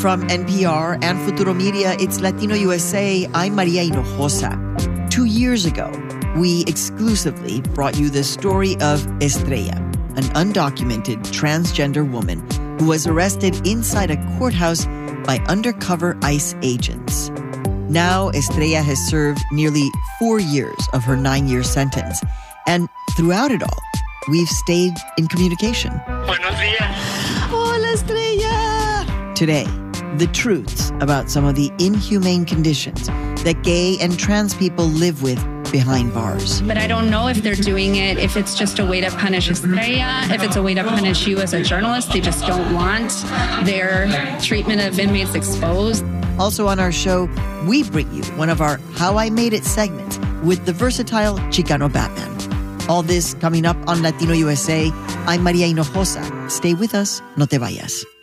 From NPR and Futuro Media, it's Latino USA. I'm Maria Hinojosa. 2 years ago, we exclusively brought you the story of Estrella, an undocumented transgender woman who was arrested inside a courthouse by undercover ICE agents. Now, Estrella has served nearly 4 years of her 9-year sentence. And throughout it all, we've stayed in communication. Buenos días. Hola, Estrella! Today, the truths about some of the inhumane conditions that gay and trans people live with behind bars. But I don't know if they're doing it, if it's just a way to punish Estrella, if it's a way to punish you as a journalist. They just don't want their treatment of inmates exposed. Also on our show, we bring you one of our How I Made It segments with the versatile Chicano Batman. All this coming up on Latino USA. I'm Maria Hinojosa. Stay with us. No te vayas.